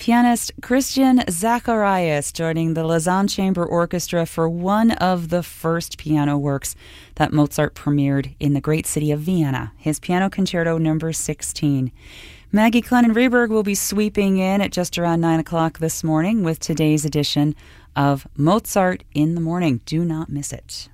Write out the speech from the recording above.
Pianist Christian Zacharias joining the Lausanne Chamber Orchestra for one of the first piano works that Mozart premiered in the great city of Vienna, his Piano Concerto No. 16. Maggie Clennon-Reberg will be sweeping in at just around 9 o'clock this morning with today's edition of Mozart in the Morning. Do not miss it.